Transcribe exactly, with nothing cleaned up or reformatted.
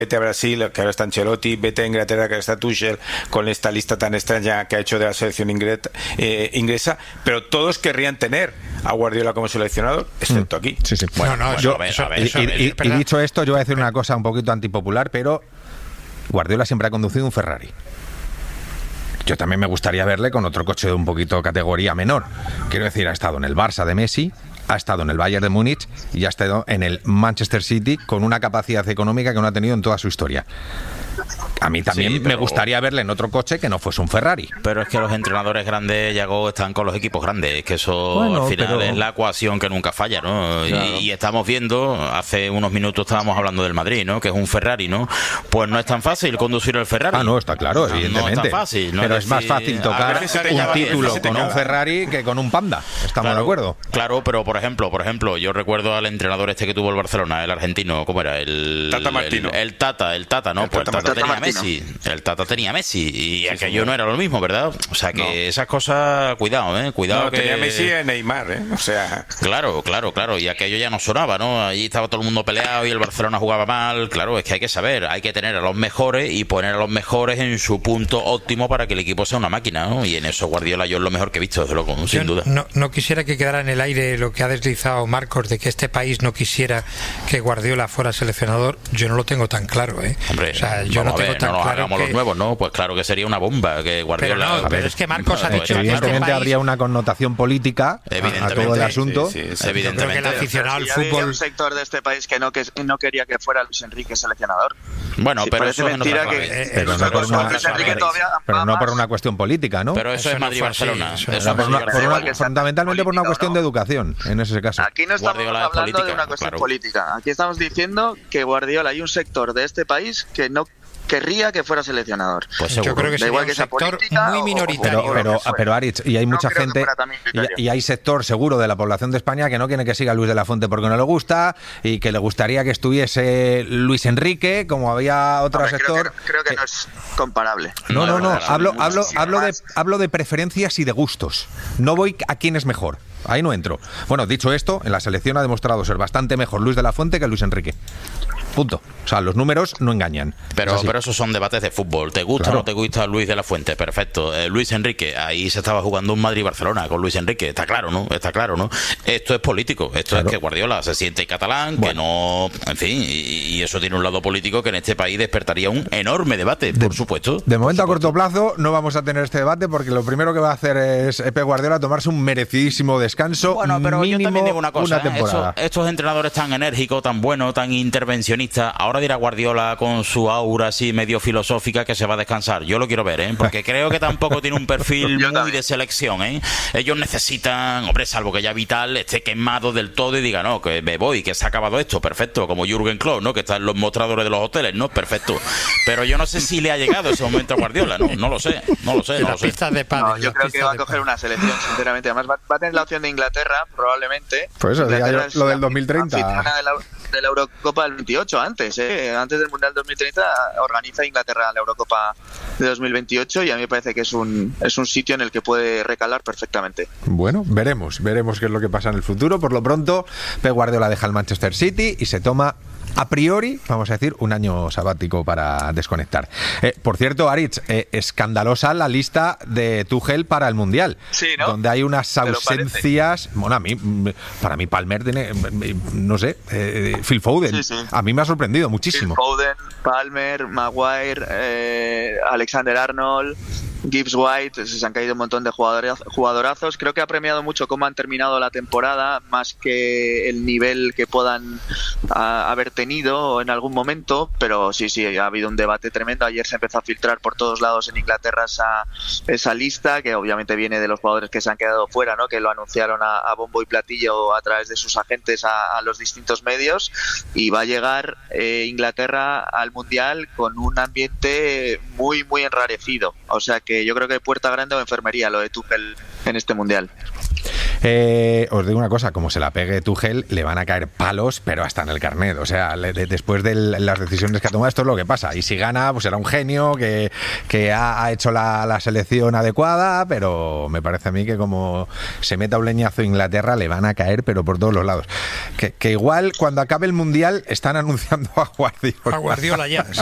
Vete a Brasil, que ahora está Ancelotti, vete a Inglaterra, que ahora está Tuchel, con esta lista tan extraña que ha hecho de la selección inglesa, eh, inglesa, pero todos querrían tener a Guardiola como seleccionador, excepto aquí. Sí, sí. Bueno, no, no, yo, a ver, a ver, y, eso, y, y, y dicho esto, yo voy a decir una cosa un poquito antipopular, pero Guardiola siempre ha conducido un Ferrari. Yo también me gustaría verle con otro coche de un poquito categoría menor. Quiero decir, ha estado en el Barça de Messi, ha estado en el Bayern de Múnich y ha estado en el Manchester City con una capacidad económica que no ha tenido en toda su historia. A mí también sí, pero... me gustaría verle en otro coche que no fuese un Ferrari. Pero es que los entrenadores grandes, Yago, están con los equipos grandes. Es que eso bueno, al final pero... es la ecuación que nunca falla, ¿no? Claro. Y, y estamos viendo, hace unos minutos estábamos hablando del Madrid, ¿no? Que es un Ferrari, ¿no? Pues no es tan fácil conducir el Ferrari. Ah, no, está claro, no, evidentemente. No es tan fácil. ¿No? Pero es, es más fácil tocar un título con un Ferrari que con un Panda. ¿Estamos claro, de acuerdo? Claro, pero por ejemplo, por ejemplo, yo recuerdo al entrenador este que tuvo el Barcelona, el argentino, ¿cómo era? El Tata Martino. El, el Tata, el Tata, ¿no? El pues Tata el Tata tenía Martino. Messi. El Tata tenía Messi y sí, aquello señor. no era lo mismo, ¿verdad? O sea que no. esas cosas, cuidado, ¿eh? Cuidado no, que... tenía Messi y Neymar, ¿eh? O sea... Claro, claro, claro, y aquello ya no sonaba, ¿no? Allí estaba todo el mundo peleado y el Barcelona jugaba mal. Claro, es que hay que saber, hay que tener a los mejores y poner a los mejores en su punto óptimo para que el equipo sea una máquina, ¿no? Y en eso Guardiola yo es lo mejor que he visto, desde luego, sin yo duda. No, no quisiera que quedara en el aire lo que ha deslizado Marcos de que este país no quisiera que Guardiola fuera seleccionador. Yo no lo tengo tan claro, ¿eh? Hombre, o sea, yo no a tengo ver, tan no nos claro hagamos que... los nuevos, ¿no? Pues claro que sería una bomba que Guardiola... Pero, no, pero es que Marcos ha dicho... Evidentemente este país... habría una connotación política a, a todo el asunto. Sí, sí, sí, evidentemente. Yo creo que el aficionado al fútbol... fútbol... un sector de este país que no, que no quería que fuera Luis Enrique seleccionador. Bueno, sí, pero eso es mentira que... que... Pero, no por, una... pero no por una cuestión política, ¿no? Pero eso, eso es Madrid-Barcelona. No eso por una, por una, fundamentalmente por una cuestión no. de educación, en ese caso. Aquí no estamos Guardiola hablando política, de una cuestión claro. política. Aquí estamos diciendo que Guardiola hay un sector de este país que no querría que fuera seleccionador. Pues yo creo que sería igual un que sector muy minoritario. Pero, pero, pero Aritz, y hay mucha no gente, y, y hay sector seguro de la población de España que no quiere que siga Luis de la Fuente porque no le gusta y que le gustaría que estuviese Luis Enrique, como había otro Hombre, sector. Creo que, creo que no es comparable. No, no, no. no. Hablo, hablo, hablo, de, más. hablo de preferencias y de gustos. No voy a quién es mejor. Ahí no entro. Bueno, dicho esto, en la selección ha demostrado ser bastante mejor Luis de la Fuente que Luis Enrique. Punto. O sea, los números no engañan. Pero, pero esos son debates de fútbol. ¿Te gusta o claro. no te gusta Luis de la Fuente? Perfecto. Eh, Luis Enrique, ahí se estaba jugando un Madrid-Barcelona con Luis Enrique. Está claro, ¿no? Está claro, ¿no? Esto es político. Esto claro. es que Guardiola se siente catalán, bueno. que no... En fin, y, y eso tiene un lado político que en este país despertaría un enorme debate, de, por supuesto. De momento, por supuesto. a corto plazo, no vamos a tener este debate porque lo primero que va a hacer es Pep Guardiola tomarse un merecidísimo descanso. Bueno, pero mínimo yo también digo una cosa. Una ¿eh? Estos, estos entrenadores tan enérgicos, tan buenos, tan intervencionistas, ahora dirá Guardiola con su aura así medio filosófica que se va a descansar. Yo lo quiero ver, ¿eh? Porque creo que tampoco tiene un perfil muy también. de selección, ¿eh? Ellos necesitan, hombre, salvo que ya Vital esté quemado del todo y diga, no, que me voy, que se ha acabado esto, perfecto, como Jürgen Klopp, ¿no? Que está en los mostradores de los hoteles, ¿no? Perfecto. Pero yo no sé si le ha llegado ese momento a Guardiola, ¿no? No lo sé, no lo sé, no lo sé. De padre, no, yo creo que va a coger una selección, sinceramente. Además, va, va a tener la opción de Inglaterra, probablemente. Pues eso, diga yo, lo del dos mil treinta. De la, de la Eurocopa del veintiocho, antes, ¿eh? Antes del Mundial dos mil treinta organiza Inglaterra la Eurocopa de dos mil veintiocho y a mí me parece que es un, es un sitio en el que puede recalar perfectamente. Bueno, veremos, veremos qué es lo que pasa en el futuro. Por lo pronto, Pep Guardiola deja el Manchester City y se toma... a priori, vamos a decir, un año sabático para desconectar. Eh, por cierto, Aritz, eh, escandalosa la lista de Tuchel para el Mundial, sí, ¿no? Donde hay unas ausencias... Bueno, a mí, para mí Palmer tiene, no sé, eh, Phil Foden. Sí, sí. A mí me ha sorprendido muchísimo. Phil Foden, Palmer, Maguire, eh, Alexander Arnold... Gibbs White, se han caído un montón de jugadorazos. Creo que ha premiado mucho cómo han terminado la temporada, más que el nivel que puedan a, haber tenido en algún momento. Pero sí, sí, ha habido un debate tremendo. Ayer se empezó a filtrar por todos lados en Inglaterra esa, esa lista, que obviamente viene de los jugadores que se han quedado fuera, ¿no? Que lo anunciaron a, a bombo y platillo a través de sus agentes a, a los distintos medios. Y va a llegar eh, Inglaterra al Mundial con un ambiente muy, muy enrarecido. O sea que que yo creo que puerta grande o enfermería lo de Tuchel en este Mundial. Eh, os digo una cosa, como se la pegue Tuchel, le van a caer palos, pero hasta en el carnet. O sea, le, de, después de las decisiones que ha tomado, esto es lo que pasa. Y si gana, pues será un genio que, que ha, ha hecho la, la selección adecuada, pero me parece a mí que como se meta un leñazo a Inglaterra, le van a caer, pero por todos los lados. Que, que igual cuando acabe el Mundial están anunciando a Guardiola. A Guardiola ya.